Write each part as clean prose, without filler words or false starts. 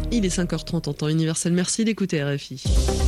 Il est 5h30 en temps universel. Merci d'écouter RFI.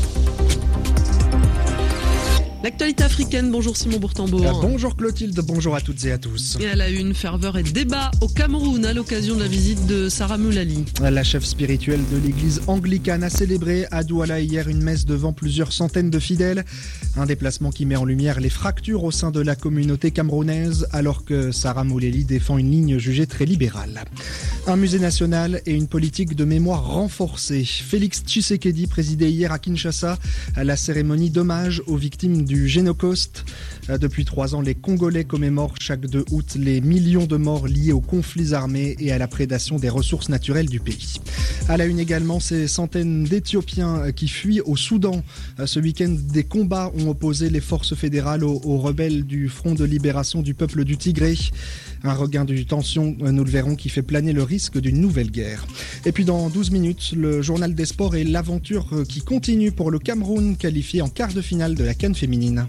L'actualité africaine, bonjour Simon Bourtambour. Bonjour Clotilde, bonjour à toutes et à tous. Et à la une, ferveur et débat au Cameroun à l'occasion de la visite de Sarah Moulali. La chef spirituelle de l'église anglicane a célébré à Douala hier une messe devant plusieurs centaines de fidèles. Un déplacement qui met en lumière les fractures au sein de la communauté camerounaise alors que Sarah Moulali défend une ligne jugée très libérale. Un musée national et une politique de mémoire renforcée. Félix Tshisekedi présidait hier à Kinshasa la cérémonie d'hommage aux victimes du Génocoste. Depuis 3 ans, les Congolais commémorent chaque 2 août les millions de morts liés aux conflits armés et à la prédation des ressources naturelles du pays. À la une également, ces centaines d'Éthiopiens qui fuient au Soudan. Ce week-end, des combats ont opposé les forces fédérales aux rebelles du Front de libération du peuple du Tigré. Un regain de tension, nous le verrons, qui fait planer le risque d'une nouvelle guerre. Et puis dans 12 minutes, le journal des sports et l'aventure qui continue pour le Cameroun, qualifié en quart de finale de la CAN féminine.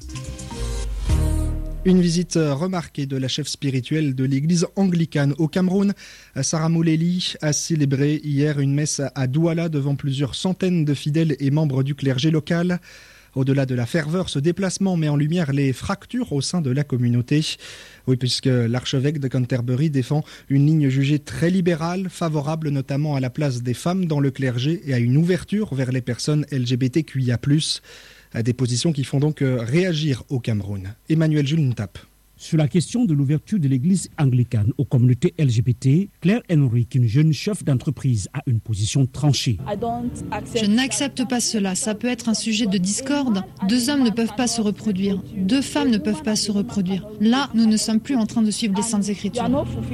Une visite remarquée de la chef spirituelle de l'église anglicane au Cameroun. Sarah Moulali a célébré hier une messe à Douala devant plusieurs centaines de fidèles et membres du clergé local. Au-delà de la ferveur, ce déplacement met en lumière les fractures au sein de la communauté. Oui, puisque l'archevêque de Canterbury défend une ligne jugée très libérale, favorable notamment à la place des femmes dans le clergé et à une ouverture vers les personnes LGBTQIA+. Des positions qui font donc réagir au Cameroun. Emmanuel Julintap. Sur la question de l'ouverture de l'église anglicane aux communautés LGBT, Claire Henrique, une jeune chef d'entreprise, a une position tranchée. Je n'accepte pas cela. Ça peut être un sujet de discorde. 2 hommes ne peuvent pas se reproduire. 2 femmes ne peuvent pas se reproduire. Là, nous ne sommes plus en train de suivre les Saintes Écritures.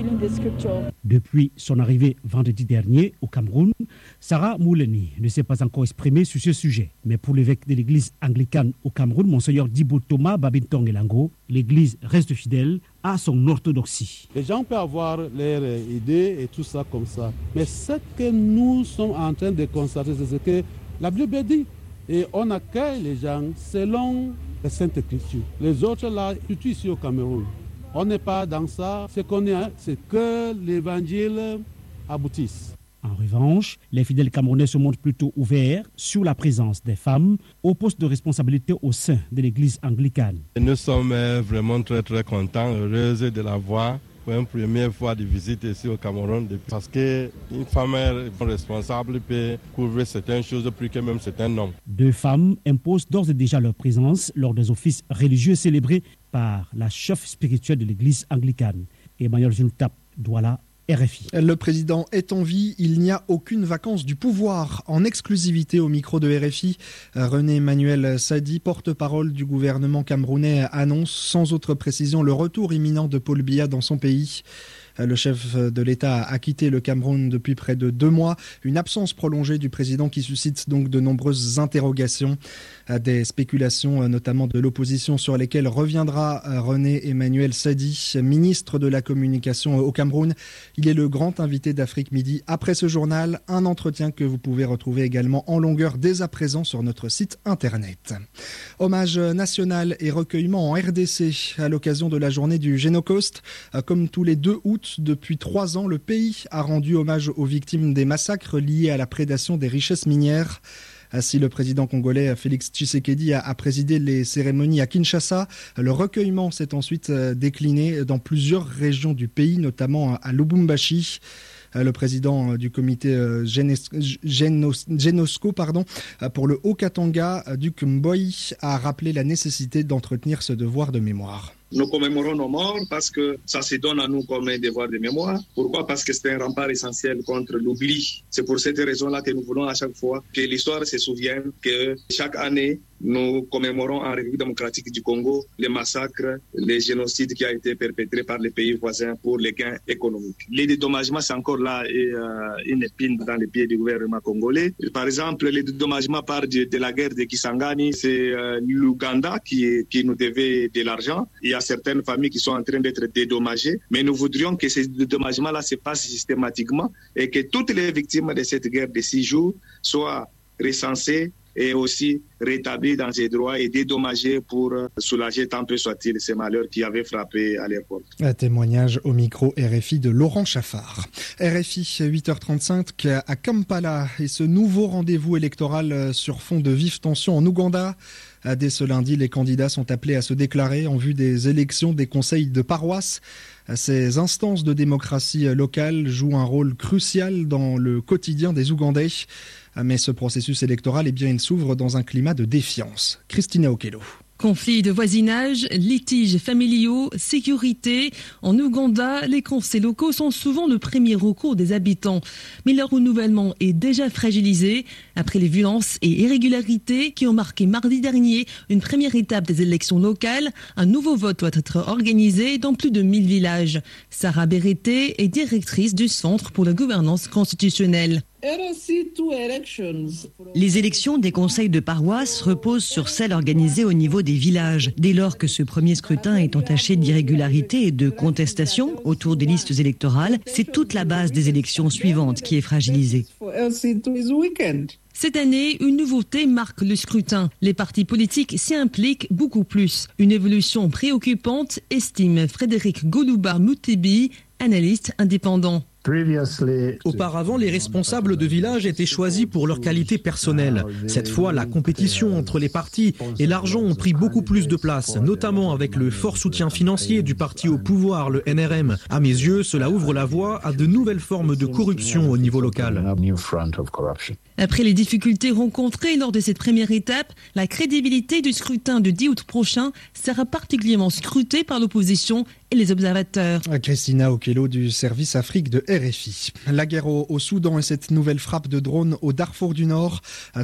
Depuis son arrivée vendredi dernier au Cameroun, Sarah Moulali ne s'est pas encore exprimée sur ce sujet. Mais pour l'évêque de l'église anglicane au Cameroun, Monseigneur Dibo Thomas Babintong Elango, l'église reste fidèle à son orthodoxie. Les gens peuvent avoir leurs idées et tout ça comme ça. Mais ce que nous sommes en train de constater, c'est ce que la Bible dit. Et on accueille les gens selon les Saintes Écritures. Les autres là, surtout ici au Cameroun, on n'est pas dans ça. Ce qu'on est, c'est que l'évangile aboutisse. En revanche, les fidèles camerounais se montrent plutôt ouverts sur la présence des femmes au poste de responsabilité au sein de l'église anglicane. Nous sommes vraiment très contents, heureux de la voir pour une première fois de visite ici au Cameroun, parce qu'une femme responsable peut couvrir certaines choses plus que même certains hommes. 2 femmes imposent d'ores et déjà leur présence lors des offices religieux célébrés par la chef spirituelle de l'église anglicane. Emmanuel Julintap, Douala, RFI. Le président est en vie, il n'y a aucune vacance du pouvoir. En exclusivité au micro de RFI, René-Emmanuel Sadi, porte-parole du gouvernement camerounais, annonce sans autre précision le retour imminent de Paul Biya dans son pays. Le chef de l'État a quitté le Cameroun depuis près de 2 mois. Une absence prolongée du président qui suscite donc de nombreuses interrogations. Des spéculations, notamment de l'opposition, sur lesquelles reviendra René-Emmanuel Sadi, ministre de la Communication au Cameroun. Il est le grand invité d'Afrique Midi. Après ce journal, un entretien que vous pouvez retrouver également en longueur dès à présent sur notre site internet. Hommage national et recueillement en RDC à l'occasion de la journée du Génocoste. Comme tous les 2 août, depuis 3 ans, le pays a rendu hommage aux victimes des massacres liés à la prédation des richesses minières. Si le président congolais Félix Tshisekedi a présidé les cérémonies à Kinshasa, le recueillement s'est ensuite décliné dans plusieurs régions du pays, notamment à Lubumbashi. Le président du comité Genosco pour le Haut-Katanga, Duc Mboyi, a rappelé la nécessité d'entretenir ce devoir de mémoire. Nous commémorons nos morts parce que ça se donne à nous comme un devoir de mémoire. Pourquoi ? Parce que c'est un rempart essentiel contre l'oubli. C'est pour cette raison-là que nous voulons à chaque fois que l'histoire se souvienne que chaque année, nous commémorons en République démocratique du Congo les massacres, les génocides qui ont été perpétrés par les pays voisins pour les gains économiques. Les dédommagements, c'est encore là une épine dans les pieds du gouvernement congolais. Par exemple, les dédommagements par de la guerre de Kisangani, c'est l'Ouganda qui nous devait de l'argent. Il y a certaines familles qui sont en train d'être dédommagées, mais nous voudrions que ces dédommagements-là se passent systématiquement et que toutes les victimes de cette guerre de 6 jours soient recensées et aussi rétabli dans ses droits et dédommagé pour soulager tant peu soit-il ces malheurs qui avaient frappé à leur porte. Un témoignage au micro RFI de Laurent Chaffard. RFI 8h35 à Kampala et ce nouveau rendez-vous électoral sur fond de vives tensions en Ouganda. Dès ce lundi, les candidats sont appelés à se déclarer en vue des élections des conseils de paroisse. Ces instances de démocratie locale jouent un rôle crucial dans le quotidien des Ougandais. Mais ce processus électoral, il s'ouvre dans un climat de défiance. Christina Okello. Conflits de voisinage, litiges familiaux, sécurité. En Ouganda, les conseils locaux sont souvent le premier recours des habitants. Mais leur renouvellement est déjà fragilisé après les violences et irrégularités qui ont marqué mardi dernier une première étape des élections locales. Un nouveau vote doit être organisé dans plus de 1000 villages. Sarah Berete est directrice du Centre pour la gouvernance constitutionnelle. Les élections des conseils de paroisse reposent sur celles organisées au niveau des villages. Dès lors que ce premier scrutin est entaché d'irrégularités et de contestations autour des listes électorales, c'est toute la base des élections suivantes qui est fragilisée. Cette année, une nouveauté marque le scrutin. Les partis politiques s'y impliquent beaucoup plus. Une évolution préoccupante, estime Frédéric Goluba-Mutebi, analyste indépendant. Auparavant, les responsables de village étaient choisis pour leur qualité personnelle. Cette fois, la compétition entre les partis et l'argent ont pris beaucoup plus de place, notamment avec le fort soutien financier du parti au pouvoir, le NRM. À mes yeux, cela ouvre la voie à de nouvelles formes de corruption au niveau local. Après les difficultés rencontrées lors de cette première étape, la crédibilité du scrutin de 10 août prochain sera particulièrement scrutée par l'opposition et les observateurs. Christina Okello du service Afrique de RFI. La guerre au Soudan et cette nouvelle frappe de drone au Darfour du Nord.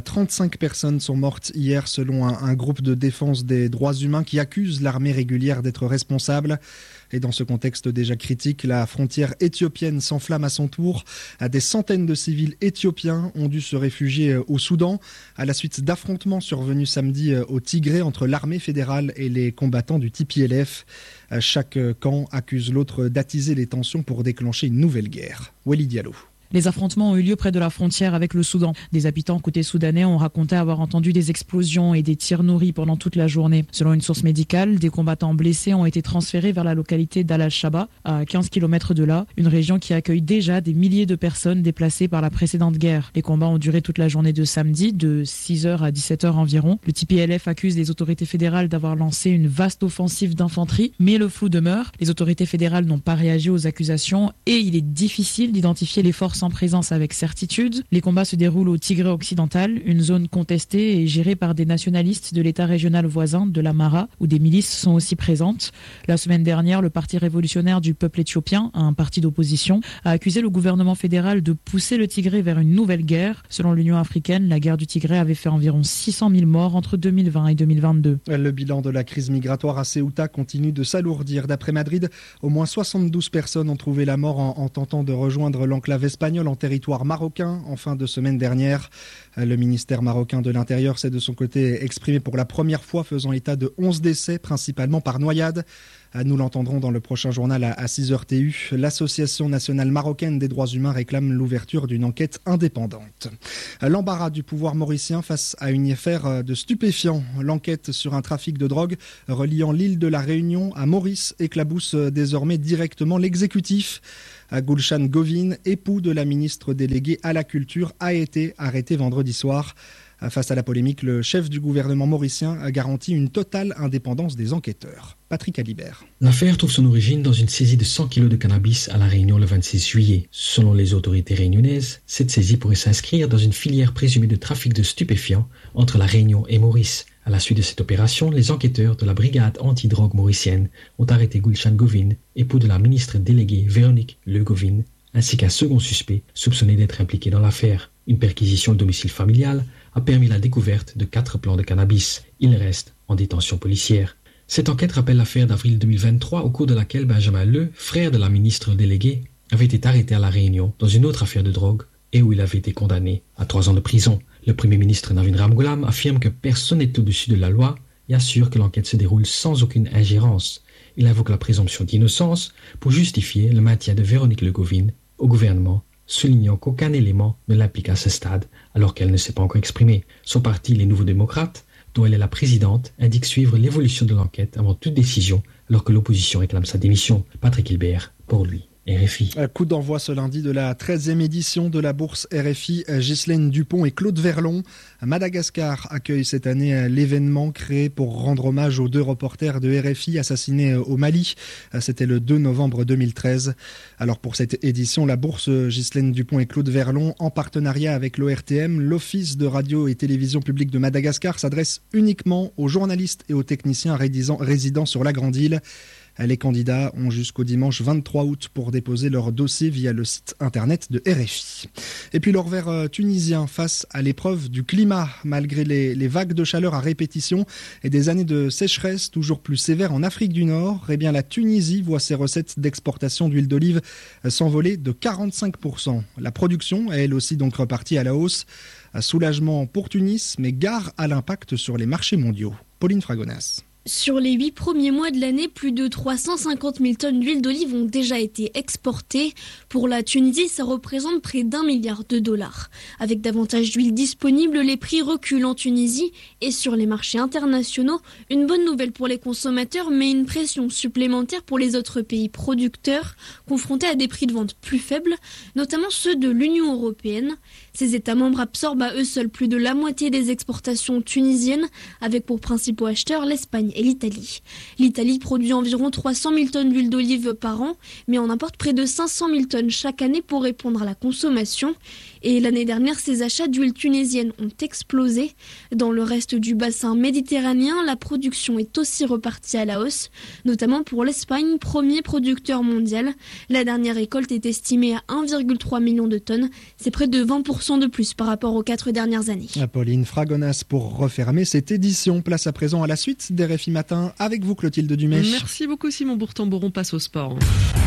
35 personnes sont mortes hier selon un groupe de défense des droits humains qui accuse l'armée régulière d'être responsable. Et dans ce contexte déjà critique, la frontière éthiopienne s'enflamme à son tour. Des centaines de civils éthiopiens ont dû se réfugier au Soudan à la suite d'affrontements survenus samedi au Tigré entre l'armée fédérale et les combattants du TPLF. Chaque camp accuse l'autre d'attiser les tensions pour déclencher une nouvelle guerre. Weli Diallo. Les affrontements ont eu lieu près de la frontière avec le Soudan. Des habitants côté soudanais ont raconté avoir entendu des explosions et des tirs nourris pendant toute la journée. Selon une source médicale, des combattants blessés ont été transférés vers la localité d'Al-Shaba, à 15 km de là, une région qui accueille déjà des milliers de personnes déplacées par la précédente guerre. Les combats ont duré toute la journée de samedi, de 6h à 17h environ. Le TPLF accuse les autorités fédérales d'avoir lancé une vaste offensive d'infanterie, mais le flou demeure. Les autorités fédérales n'ont pas réagi aux accusations et il est difficile d'identifier les forces en présence avec certitude. Les combats se déroulent au Tigré occidental, une zone contestée et gérée par des nationalistes de l'État régional voisin de l'Amara, où des milices sont aussi présentes. La semaine dernière, le Parti révolutionnaire du peuple éthiopien, un parti d'opposition, a accusé le gouvernement fédéral de pousser le Tigré vers une nouvelle guerre. Selon l'Union africaine, la guerre du Tigré avait fait environ 600 000 morts entre 2020 et 2022. Le bilan de la crise migratoire à Ceuta continue de s'alourdir. D'après Madrid, au moins 72 personnes ont trouvé la mort en tentant de rejoindre l'enclave espagnole en territoire marocain en fin de semaine dernière. Le ministère marocain de l'Intérieur s'est de son côté exprimé pour la première fois, faisant état de 11 décès, principalement par noyade. Nous l'entendrons dans le prochain journal à 6h TU. L'Association nationale marocaine des droits humains réclame l'ouverture d'une enquête indépendante. L'embarras du pouvoir mauricien face à une affaire de stupéfiants. L'enquête sur un trafic de drogue reliant l'île de la Réunion à Maurice éclabousse désormais directement l'exécutif. Gulshan Govin, époux de la ministre déléguée à la culture, a été arrêté vendredi soir. Face à la polémique, le chef du gouvernement mauricien a garanti une totale indépendance des enquêteurs. Patrick Alibert. L'affaire trouve son origine dans une saisie de 100 kg de cannabis à La Réunion le 26 juillet. Selon les autorités réunionnaises, cette saisie pourrait s'inscrire dans une filière présumée de trafic de stupéfiants entre La Réunion et Maurice. À la suite de cette opération, les enquêteurs de la brigade anti-drogue mauricienne ont arrêté Gulshan Govin, époux de la ministre déléguée Véronique Le Govin, ainsi qu'un second suspect soupçonné d'être impliqué dans l'affaire. Une perquisition au domicile familial a permis la découverte de 4 plants de cannabis. Il reste en détention policière. Cette enquête rappelle l'affaire d'avril 2023 au cours de laquelle Benjamin Le, frère de la ministre déléguée, avait été arrêté à La Réunion dans une autre affaire de drogue et où il avait été condamné à 3 ans de prison. Le Premier ministre Navin Ramgoolam affirme que personne n'est au-dessus de la loi et assure que l'enquête se déroule sans aucune ingérence. Il invoque la présomption d'innocence pour justifier le maintien de Véronique Le Govin au gouvernement soulignant qu'aucun élément ne l'implique à ce stade, alors qu'elle ne s'est pas encore exprimée. Son parti, les Nouveaux démocrates, dont elle est la présidente, indique suivre l'évolution de l'enquête avant toute décision, alors que l'opposition réclame sa démission. Patrick Hilbert, pour lui. RFI. Coup d'envoi ce lundi de la 13e édition de la bourse RFI. Ghislaine Dupont et Claude Verlon. Madagascar accueille cette année l'événement créé pour rendre hommage aux 2 reporters de RFI assassinés au Mali. C'était le 2 novembre 2013. Alors pour cette édition, la bourse Ghislaine Dupont et Claude Verlon, en partenariat avec l'ORTM, l'Office de radio et télévision publique de Madagascar, s'adresse uniquement aux journalistes et aux techniciens résidant sur la Grande Île. Les candidats ont jusqu'au dimanche 23 août pour déposer leur dossier via le site internet de RFI. Et puis le revers tunisien face à l'épreuve du climat. Malgré les vagues de chaleur à répétition et des années de sécheresse toujours plus sévères en Afrique du Nord, eh bien la Tunisie voit ses recettes d'exportation d'huile d'olive s'envoler de 45%. La production est elle aussi donc repartie à la hausse. Soulagement pour Tunis, mais gare à l'impact sur les marchés mondiaux. Pauline Fragonas. Sur les 8 premiers mois de l'année, plus de 350 000 tonnes d'huile d'olive ont déjà été exportées. Pour la Tunisie, ça représente près d'1 milliard de dollars. Avec davantage d'huile disponible, les prix reculent en Tunisie et sur les marchés internationaux. Une bonne nouvelle pour les consommateurs, mais une pression supplémentaire pour les autres pays producteurs, confrontés à des prix de vente plus faibles, notamment ceux de l'Union européenne. Ces États membres absorbent à eux seuls plus de la moitié des exportations tunisiennes, avec pour principaux acheteurs l'Espagne et l'Italie. L'Italie produit environ 300 000 tonnes d'huile d'olive par an, mais en importe près de 500 000 tonnes chaque année pour répondre à la consommation. Et l'année dernière, ces achats d'huile tunisienne ont explosé. Dans le reste du bassin méditerranéen, la production est aussi repartie à la hausse, notamment pour l'Espagne, premier producteur mondial. La dernière récolte est estimée à 1,3 million de tonnes. C'est près de 20% de plus par rapport aux 4 dernières années. Pauline Fragonas pour refermer cette édition. Place à présent à la suite des RFI Matin avec vous Clotilde Dumais. Merci beaucoup Simon Bourtambour, on passe au sport.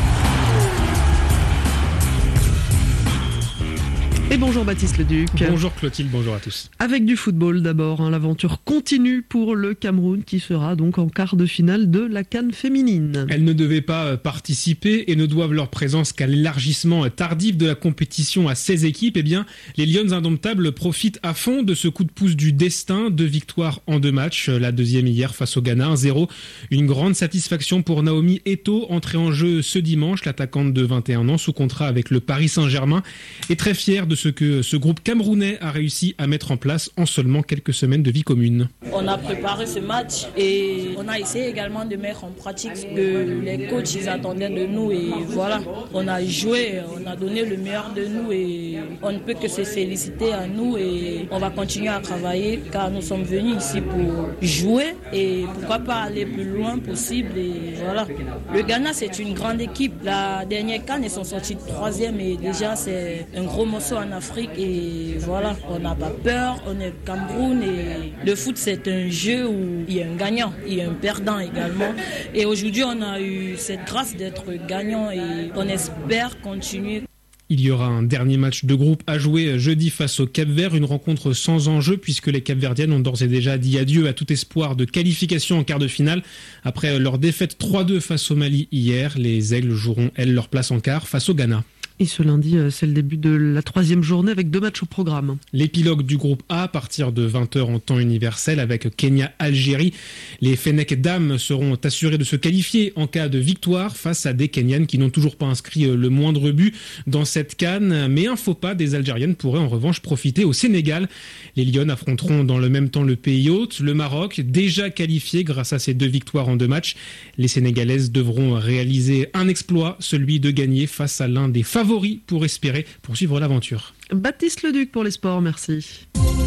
Et bonjour Baptiste Leduc. Bonjour Clotilde, bonjour à tous. Avec du football d'abord, l'aventure continue pour le Cameroun qui sera donc en quart de finale de la CAN féminine. Elles ne devaient pas participer et ne doivent leur présence qu'à l'élargissement tardif de la compétition à 16 équipes. Eh bien, les Lions indomptables profitent à fond de ce coup de pouce du destin. 2 victoires en 2 matchs, la deuxième hier face au Ghana, 1-0. Une grande satisfaction pour Naomi Eto'o, entrée en jeu ce dimanche. L'attaquante de 21 ans sous contrat avec le Paris Saint-Germain est très fière de ce que ce groupe camerounais a réussi à mettre en place en seulement quelques semaines de vie commune. On a préparé ce match et on a essayé également de mettre en pratique ce que les coachs ils attendaient de nous et voilà, on a joué, on a donné le meilleur de nous et on ne peut que se féliciter à nous et on va continuer à travailler car nous sommes venus ici pour jouer et pourquoi pas aller plus loin possible et voilà. Le Ghana c'est une grande équipe, la dernière CAN ils sont sortis 3e et déjà c'est un gros morceau en Afrique et voilà, on n'a pas peur, on est Cameroun et le foot c'est un jeu où il y a un gagnant, il y a un perdant également et aujourd'hui on a eu cette grâce d'être gagnant et on espère continuer. Il y aura un dernier match de groupe à jouer jeudi face au Cap-Vert, une rencontre sans enjeu puisque les Cap-Verdiennes ont d'ores et déjà dit adieu à tout espoir de qualification en quart de finale. Après leur défaite 3-2 face au Mali hier, les Aigles joueront, elles, leur place en quart face au Ghana. Et ce lundi, c'est le début de la 3e journée avec 2 matchs au programme. L'épilogue du groupe A à partir de 20h en temps universel avec Kenya-Algérie. Les Fennecs dames seront assurées de se qualifier en cas de victoire face à des Kenyanes qui n'ont toujours pas inscrit le moindre but dans cette CAN. Mais un faux pas des Algériennes pourrait en revanche profiter au Sénégal. Les Lions affronteront dans le même temps le pays hôte, le Maroc, déjà qualifié grâce à ses 2 victoires en 2 matchs. Les Sénégalaises devront réaliser un exploit, celui de gagner face à l'un des favoris pour espérer poursuivre l'aventure. Baptiste Leduc pour les sports, merci.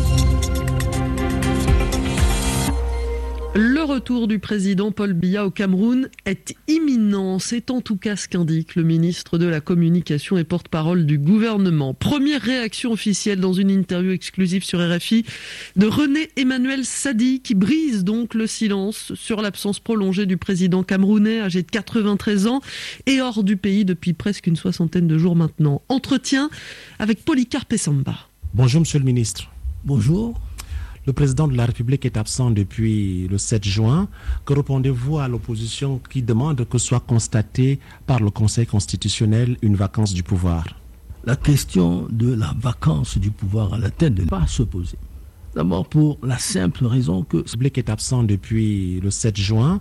Le retour du président Paul Biya au Cameroun est imminent. C'est en tout cas ce qu'indique le ministre de la Communication et porte-parole du gouvernement. Première réaction officielle dans une interview exclusive sur RFI de René Emmanuel Sadi qui brise donc le silence sur l'absence prolongée du président camerounais âgé de 93 ans et hors du pays depuis presque une 60aine de jours maintenant. Entretien avec Polycarpe Samba. Bonjour Monsieur le ministre. Bonjour. Le président de la République est absent depuis le 7 juin. Que répondez-vous à l'opposition qui demande que soit constatée par le Conseil constitutionnel une vacance du pouvoir ? la question de la vacance du pouvoir à la tête ne pas se poser. D'abord pour la simple raison que Blake est absent depuis le 7 juin.